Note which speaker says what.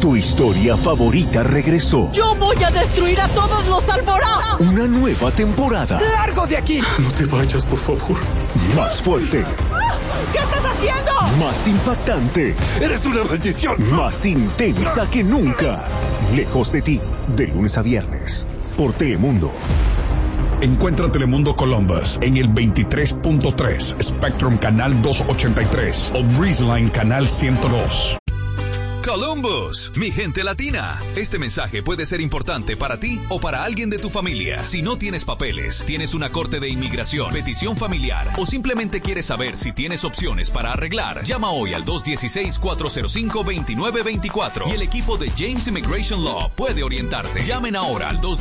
Speaker 1: Tu historia favorita regresó.
Speaker 2: ¡Yo voy a destruir a todos los Alborá!
Speaker 1: Una nueva temporada.
Speaker 3: ¡Largo de aquí!
Speaker 4: No te vayas, por favor.
Speaker 1: Más fuerte.
Speaker 2: ¿Qué estás haciendo?
Speaker 1: Más impactante.
Speaker 4: ¡Eres una maldición!
Speaker 1: Más intensa que nunca. Lejos de ti, de lunes a viernes, por Telemundo.
Speaker 5: Encuentra Telemundo Columbus en el 23.3, Spectrum Canal 283 o BreezeLine Canal 102.
Speaker 6: Columbus, mi gente latina. Este mensaje puede ser importante para ti o para alguien de tu familia. Si no tienes papeles, tienes una corte de inmigración, petición familiar o simplemente quieres saber si tienes opciones para arreglar, llama hoy al 216-405-2924 y el equipo de James Immigration Law puede orientarte. Llamen ahora al